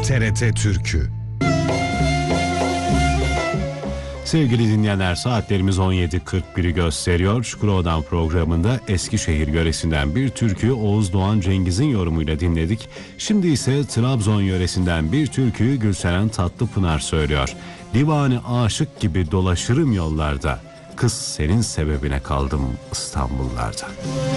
TRT Türkü. Sevgili dinleyenler, saatlerimiz 17.41'i gösteriyor. Çukurova'dan programında Eskişehir yöresinden bir türkü Oğuz Doğan Cengiz'in yorumuyla dinledik. Şimdi ise Trabzon yöresinden bir türküyü Gülseren Tatlıpınar söylüyor. Divane aşık gibi dolaşırım yollarda, kız senin sebebine kaldım İstanbullarda.